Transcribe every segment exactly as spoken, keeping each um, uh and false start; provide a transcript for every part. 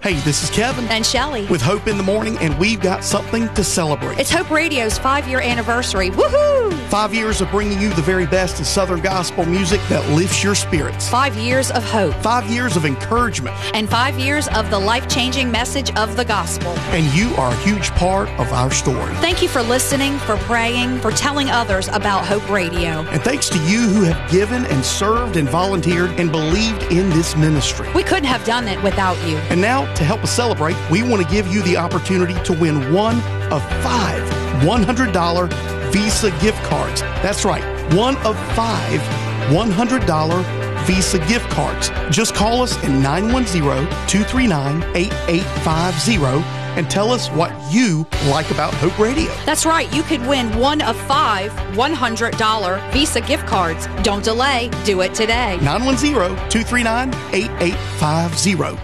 Hey, this is Kevin. And Shelley. With Hope in the Morning, and we've got something to celebrate. It's Hope Radio's five-year anniversary. Woohoo! Five years of bringing you the very best in Southern gospel music that lifts your spirits. Five years of hope. Five years of encouragement. And five years of the life-changing message of the gospel. And you are a huge part of our story. Thank you for listening, for praying, for telling others about Hope Radio. And thanks to you who have given and served and volunteered and believed in this ministry. We couldn't have done it without you. And now, to help us celebrate, we want to give you the opportunity to win one of five one hundred dollars Visa gift cards. That's right, one of five one hundred dollars Visa gift cards. Just call us at nine one zero, two three nine, eight eight five zero and tell us what you like about Hope Radio. That's right, you could win one of five one hundred dollars Visa gift cards. Don't delay, do it today. nine one zero, two three nine, eight eight five zero.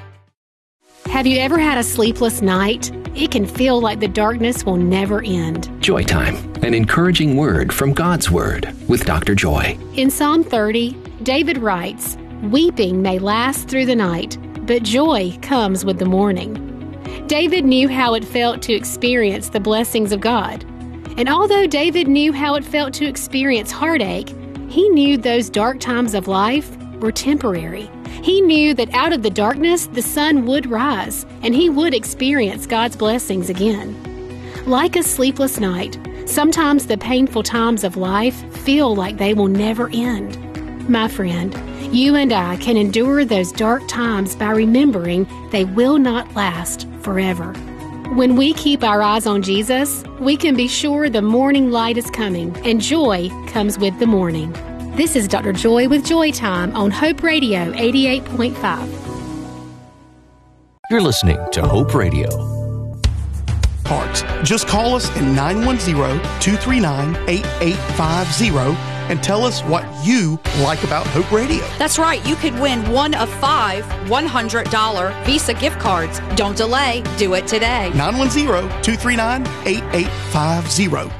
Have you ever had a sleepless night? It can feel like the darkness will never end. Joy Time, an encouraging word from God's Word with Doctor Joy. In Psalm thirty, David writes, "Weeping may last through the night, but joy comes with the morning." David knew how it felt to experience the blessings of God. And although David knew how it felt to experience heartache, he knew those dark times of life were temporary. He knew that out of the darkness, the sun would rise, and he would experience God's blessings again. Like a sleepless night, sometimes the painful times of life feel like they will never end. My friend, you and I can endure those dark times by remembering they will not last forever. When we keep our eyes on Jesus, we can be sure the morning light is coming, and joy comes with the morning. This is Doctor Joy with Joy Time on Hope Radio eighty-eight point five. You're listening to Hope Radio. Cards. Just call us at nine one zero, two three nine, eight eight five zero and tell us what you like about Hope Radio. That's right, you could win one of five one hundred dollars Visa gift cards. Don't delay, do it today. nine one zero, two three nine, eight eight five zero.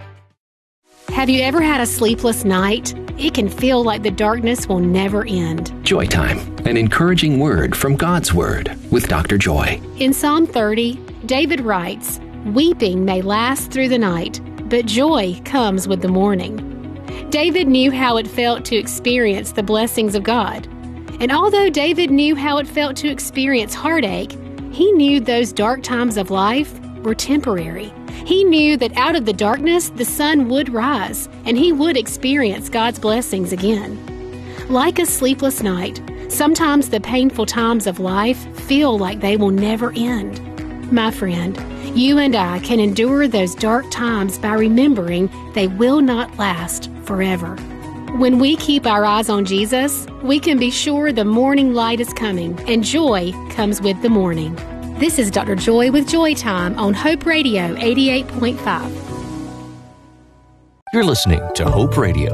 Have you ever had a sleepless night? It can feel like the darkness will never end. Joy Time, an encouraging word from God's Word with Doctor Joy. In Psalm thirty, David writes, "Weeping may last through the night, but joy comes with the morning." David knew how it felt to experience the blessings of God. And although David knew how it felt to experience heartache, he knew those dark times of life were temporary. He knew that out of the darkness, the sun would rise, and he would experience God's blessings again. Like a sleepless night, sometimes the painful times of life feel like they will never end. My friend, you and I can endure those dark times by remembering they will not last forever. When we keep our eyes on Jesus, we can be sure the morning light is coming, and joy comes with the morning. This is Doctor Joy with Joy Time on Hope Radio eighty-eight point five. You're listening to Hope Radio.